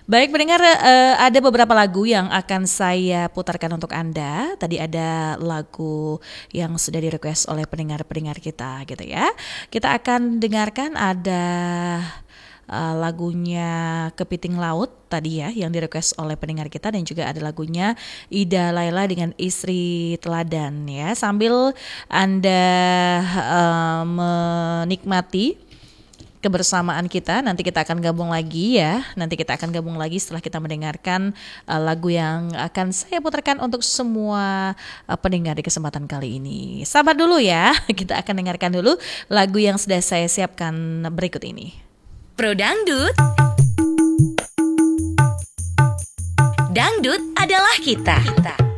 Baik pendengar, ada beberapa lagu yang akan saya putarkan untuk Anda. Tadi ada lagu yang sudah di-request oleh pendengar-pendengar kita gitu ya. Kita akan dengarkan ada lagunya Kepiting Laut tadi ya yang di-request oleh pendengar kita, dan juga ada lagunya Ida Laila dengan Istri Teladan ya. Sambil Anda menikmati kebersamaan kita, nanti kita akan gabung lagi ya. Nanti kita akan gabung lagi setelah kita mendengarkan lagu yang akan saya putarkan untuk semua pendengar di kesempatan kali ini. Sabar dulu ya, kita akan dengarkan dulu lagu yang sudah saya siapkan berikut ini. Pro Dangdut. Dangdut adalah kita.